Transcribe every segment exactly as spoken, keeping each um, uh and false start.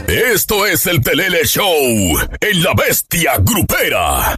Esto es el Pelele Show en La Bestia Grupera.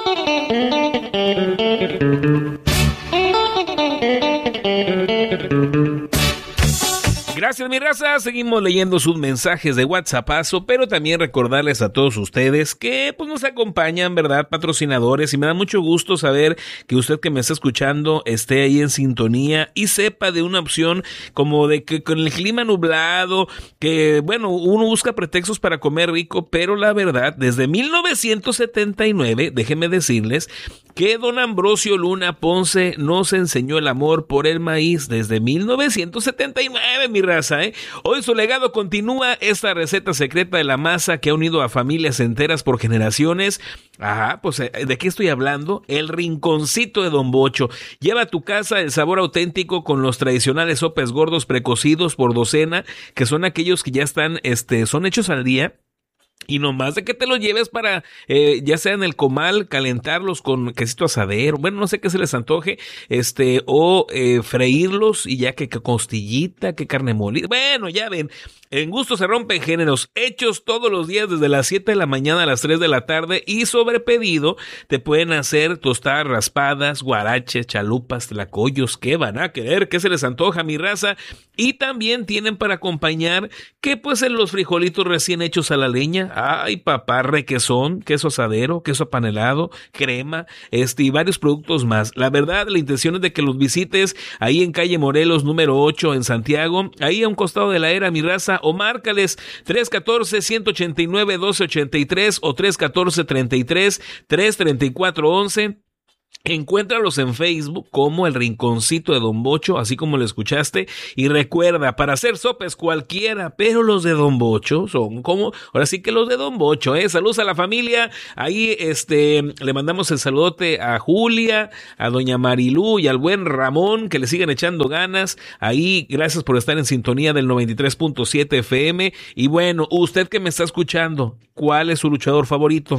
Gracias, mi raza. Seguimos leyendo sus mensajes de WhatsAppazo, pero también recordarles a todos ustedes que pues nos acompañan, ¿verdad? Patrocinadores, y me da mucho gusto saber que usted que me está escuchando esté ahí en sintonía y sepa de una opción como de que con el clima nublado, que bueno, uno busca pretextos para comer rico, pero la verdad, desde mil novecientos setenta y nueve, déjenme decirles que don Ambrosio Luna Ponce nos enseñó el amor por el maíz desde mil novecientos setenta y nueve, mi raza, ¿eh? Hoy su legado continúa, esta receta secreta de la masa que ha unido a familias enteras por generaciones. Ajá, pues ¿de qué estoy hablando? El rinconcito de Don Bocho. Lleva a tu casa el sabor auténtico con los tradicionales sopes gordos precocidos por docena, que son aquellos que ya están, este, son hechos al día. Y nomás de que te los lleves para, eh, ya sea en el comal, calentarlos con quesito asadero, bueno, no sé qué se les antoje, este, o eh, freírlos y ya que, que costillita, que carne molida. Bueno, ya ven, en gusto se rompen géneros, hechos todos los días desde las siete de la mañana a las tres de la tarde, y sobre pedido te pueden hacer tostadas raspadas, guaraches, chalupas, tlacoyos. ¿Qué van a querer? ¿Qué se les antoja, mi raza? Y también tienen para acompañar que pues en los frijolitos recién hechos a la leña. Ay, papá, requesón, queso asadero, queso apanelado, crema, este y varios productos más. La verdad, la intención es de que los visites ahí en calle Morelos número ocho en Santiago, ahí a un costado de la era, mi raza, o márcales tres uno cuatro, uno ocho nueve, uno dos ocho tres o tres uno cuatro, treinta y tres, trescientos treinta y cuatro once. Encuéntralos en Facebook como El Rinconcito de Don Bocho, así como lo escuchaste, y recuerda, para hacer sopes cualquiera, pero los de Don Bocho son como, ahora sí que los de Don Bocho, eh, saludos a la familia, ahí este, le mandamos el saludote a Julia, a doña Marilú y al buen Ramón, que le sigan echando ganas, ahí, gracias por estar en sintonía del noventa y tres punto siete F M, y bueno, usted que me está escuchando, ¿cuál es su luchador favorito?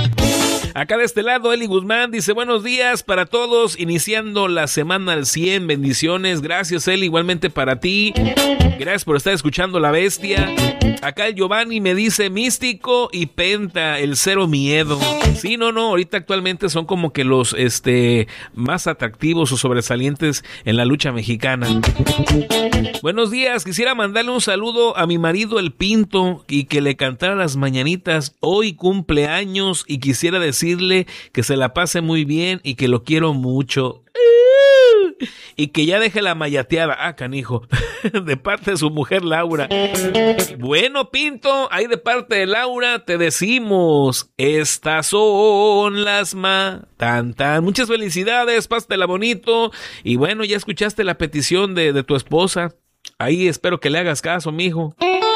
Acá de este lado, Eli Guzmán dice, buenos días para todos, iniciando la semana al cien, bendiciones, gracias Eli, igualmente para ti, gracias por estar escuchando La Bestia. Acá el Giovanni me dice, Místico y Penta, el Cero Miedo. Sí, no, no, ahorita actualmente son como que los este más atractivos o sobresalientes en la lucha mexicana. Buenos días, quisiera mandarle un saludo a mi marido el Pinto y que le cantara las mañanitas, hoy cumpleaños, y quisiera decirle que se la pase muy bien y que lo quiero mucho. Y que ya deje la mayateada, ah, canijo, de parte de su mujer Laura. Bueno, Pinto, ahí de parte de Laura te decimos, estas son las ma, tan tan, muchas felicidades, pásatela bonito, y bueno, ya escuchaste la petición de, de tu esposa, ahí espero que le hagas caso, mijo.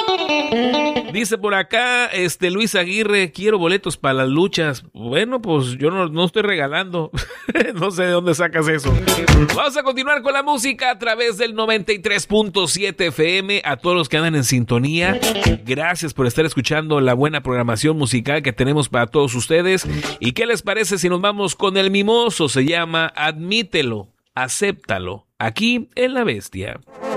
Dice por acá, este Luis Aguirre, quiero boletos para las luchas. Bueno, pues yo no, no estoy regalando. No sé de dónde sacas eso. Vamos a continuar con la música a través del noventa y tres punto siete F M. A todos los que andan en sintonía, gracias por estar escuchando la buena programación musical que tenemos para todos ustedes. ¿Y qué les parece si nos vamos con el mimoso? Se llama Admítelo, acéptalo, aquí en La Bestia.